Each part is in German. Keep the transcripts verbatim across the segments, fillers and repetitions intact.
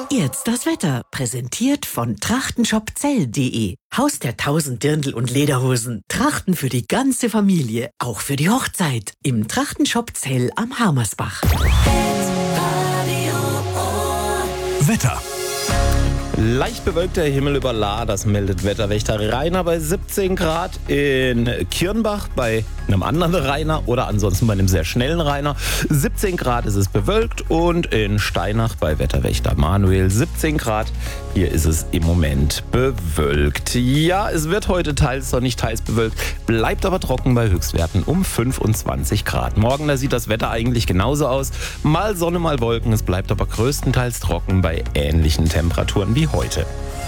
Jetzt das Wetter, präsentiert von trachtenshop zell punkt de. Haus der tausend Dirndl und Lederhosen. Trachten für die ganze Familie, auch für die Hochzeit. Im Trachtenshop Zell am Harmersbach. Wetter. Leicht bewölkter Himmel über Lahr, das meldet Wetterwächter Rainer bei siebzehn Grad, in Kirnbach bei einem anderen Rainer oder ansonsten bei einem sehr schnellen Rainer. siebzehn Grad ist es bewölkt und in Steinach bei Wetterwächter Manuel siebzehn Grad. Hier ist es im Moment bewölkt. Ja, es wird heute teils sonnig, teils bewölkt, bleibt aber trocken bei Höchstwerten um fünfundzwanzig Grad. Morgen, da sieht das Wetter eigentlich genauso aus. Mal Sonne, mal Wolken, es bleibt aber größtenteils trocken bei ähnlichen Temperaturen wie heute.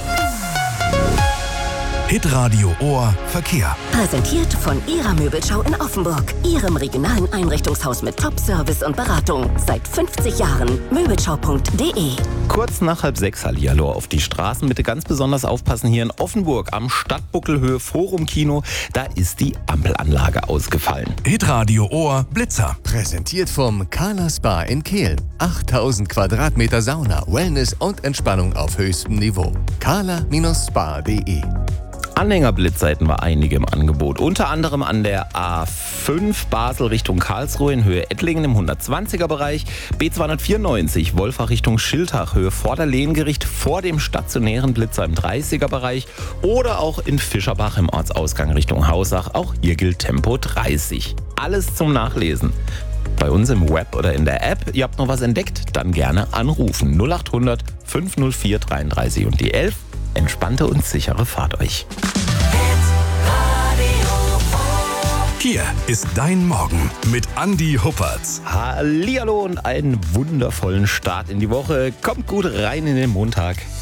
Hitradio Ohr Verkehr. Präsentiert von Ihrer Möbelschau in Offenburg. Ihrem regionalen Einrichtungshaus mit Top-Service und Beratung. Seit fünfzig Jahren. Möbelschau punkt de. Kurz nach halb sechs, hallihallo auf die Straßen. Bitte ganz besonders aufpassen hier in Offenburg am Stadtbuckelhöhe Forum Kino. Da ist die Ampelanlage ausgefallen. Hitradio Ohr Blitzer. Präsentiert vom Kala Spa in Kehl. achttausend Quadratmeter Sauna, Wellness und Entspannung auf höchstem Niveau. kala Spa punkt de. Anhängerblitzer hätten wir einige im Angebot. Unter anderem an der A fünf Basel Richtung Karlsruhe in Höhe Ettlingen im hundertzwanziger Bereich. B zweihundertvierundneunzig Wolfach Richtung Schiltach Höhe Vorderlehngericht vor dem stationären Blitzer im dreißiger Bereich. Oder auch in Fischerbach im Ortsausgang Richtung Hausach. Auch hier gilt Tempo dreißig. Alles zum Nachlesen bei uns im Web oder in der App. Ihr habt noch was entdeckt? Dann gerne anrufen. null acht hundert fünf null vier dreiunddreißig und die elf. Entspannte und sichere Fahrt euch. Hier ist dein Morgen mit Andi Huppertz. Hallihallo und einen wundervollen Start in die Woche. Kommt gut rein in den Montag.